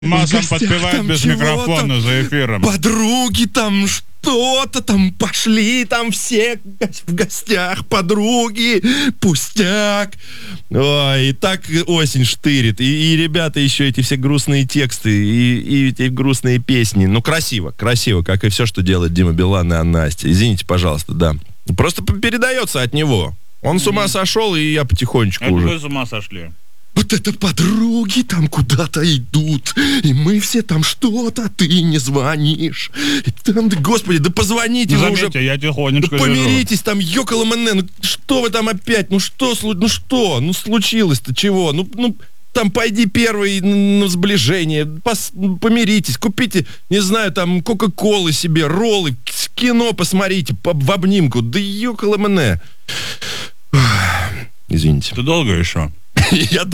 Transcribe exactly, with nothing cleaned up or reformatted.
Массам подпевает без микрофона за эфиром. Подруги там что-то там пошли, там все в гостях, подруги, пустяк. Ой, и так осень штырит. И, и ребята еще эти все грустные тексты, и, и эти грустные песни. Ну, красиво, красиво, как и все, что делает Дима Билан и Анна Настя. Извините, пожалуйста, да. Просто передается от него. Он mm-hmm. с ума сошел, и я потихонечку это уже. вы с ума сошли. Вот это подруги там куда-то идут, и мы все там что-то, ты не звонишь. И там, да, господи, да позвоните ну, вы заметьте, уже. Я тихонечко да помиритесь, там, ёкаламэне, ну что вы там опять, ну что, ну что, ну случилось-то чего, ну, ну там пойди первый на сближение, пос, помиритесь, купите, не знаю, там, кока-колы себе, роллы, кино посмотрите по, в обнимку, да ёкаламэне. Извините. Ты долго еще? Я